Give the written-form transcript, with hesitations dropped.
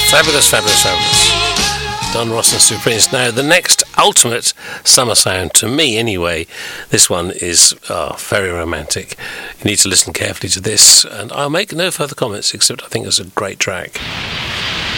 Fabulous, fabulous, fabulous. Don Ross and Supremes. Now, the next ultimate summer sound, to me anyway, this one is very romantic. You need to listen carefully to this, and I'll make no further comments, except I think it's a great track.